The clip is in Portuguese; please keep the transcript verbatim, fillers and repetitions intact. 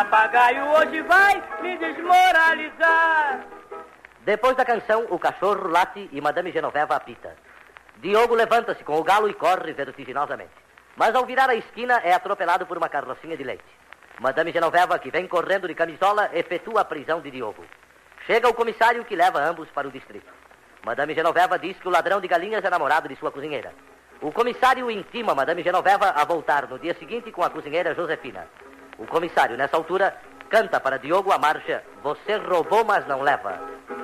Papagaio hoje vai me desmoralizar. Depois da canção, o cachorro late e Madame Genoveva apita. Diogo levanta-se com o galo e corre vertiginosamente. Mas ao virar a esquina é atropelado por uma carrocinha de leite. Madame Genoveva, que vem correndo de camisola, efetua a prisão de Diogo. Chega o comissário que leva ambos para o distrito. Madame Genoveva diz que o ladrão de galinhas é namorado de sua cozinheira. O comissário intima Madame Genoveva a voltar no dia seguinte com a cozinheira Josefina. O comissário, nessa altura, canta para Diogo a marcha Você roubou, mas não leva.